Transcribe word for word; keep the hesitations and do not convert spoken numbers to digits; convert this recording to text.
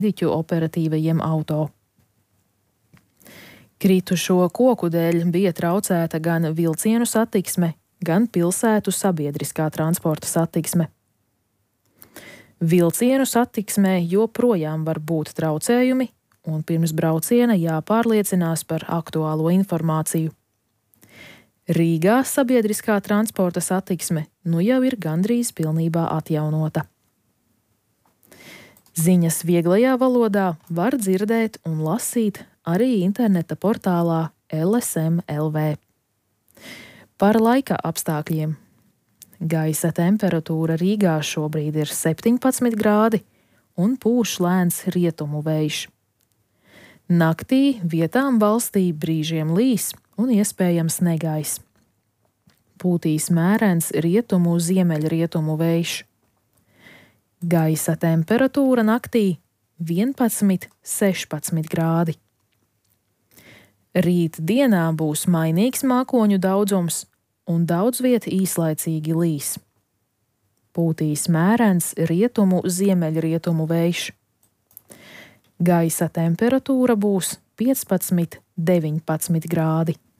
diķu operatīvajiem auto. Kritušo koku dēļ bija traucēta gan vilcienu satiksme, gan pilsētu sabiedriskā transporta satiksme. Vilcienu satiksmē joprojām var būt traucējumi, un pirms brauciena jāpārliecinās par aktuālo informāciju. Rīgā sabiedriskā transporta satiksme nu jau ir gandrīz pilnībā atjaunota. Ziņas vieglajā valodā var dzirdēt un lasīt arī interneta portālā L S M L V. Par laika apstākļiem. Gaisa temperatūra Rīgā šobrīd ir septiņpadsmit grādi un pūš lēns rietumu vējš. Naktī vietām valstī brīžiem līs un iespējams negaiss. Pūtīs mērens rietumu ziemeļrietumu vējš. Gaisa temperatūra naktī vienpadsmit līdz sešpadsmit grādi. Rīt dienā būs mainīgs mākoņu daudzums un daudz viet īslaicīgi līs. Pūtīs mērens rietumu ziemeļrietumu vējš. Gaisa temperatūra būs piecpadsmit līdz deviņpadsmit grādi.